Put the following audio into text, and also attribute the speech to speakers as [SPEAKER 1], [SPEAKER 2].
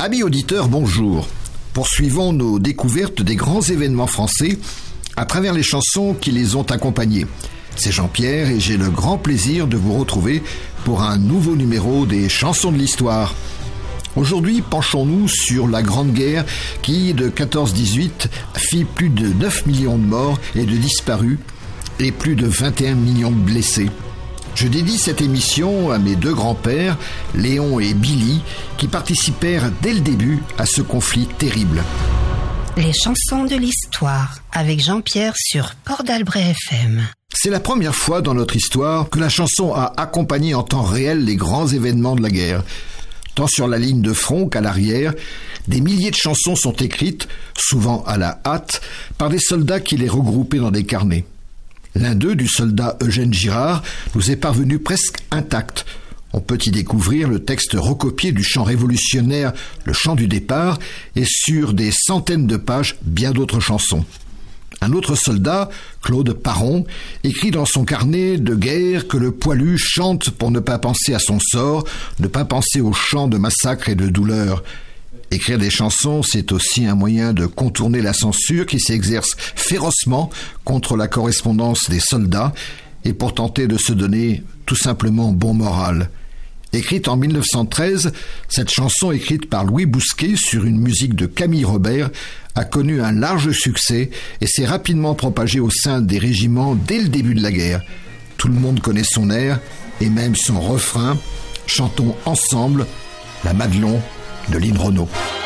[SPEAKER 1] Amis auditeurs, bonjour. Poursuivons nos découvertes des grands événements français à travers les chansons qui les ont accompagnés. C'est Jean-Pierre et j'ai le grand plaisir de vous retrouver pour un nouveau numéro des chansons de l'histoire. Aujourd'hui, penchons-nous sur la Grande Guerre qui, de 14-18, fit plus de 9 millions de morts et de disparus et plus de 21 millions de blessés. Je dédie cette émission à mes deux grands-pères, Léon et Billy, qui participèrent dès le début à ce conflit terrible.
[SPEAKER 2] Les chansons de l'histoire avec Jean-Pierre sur Port d'Albret FM.
[SPEAKER 1] C'est la première fois dans notre histoire que la chanson a accompagné en temps réel les grands événements de la guerre. Tant sur la ligne de front qu'à l'arrière, des milliers de chansons sont écrites, souvent à la hâte, par des soldats qui les regroupaient dans des carnets. L'un d'eux, du soldat Eugène Girard, nous est parvenu presque intact. On peut y découvrir le texte recopié du chant révolutionnaire « Le chant du départ » et sur des centaines de pages bien d'autres chansons. Un autre soldat, Claude Parron, écrit dans son carnet de guerre que le poilu chante pour ne pas penser à son sort, ne pas penser aux chants de massacre et de douleur. Écrire des chansons, c'est aussi un moyen de contourner la censure qui s'exerce férocement contre la correspondance des soldats et pour tenter de se donner tout simplement bon moral. Écrite en 1913, cette chanson écrite par Louis Bousquet sur une musique de Camille Robert a connu un large succès et s'est rapidement propagée au sein des régiments dès le début de la guerre. Tout le monde connaît son air et même son refrain. Chantons ensemble la Madelon de Lynn Renaud.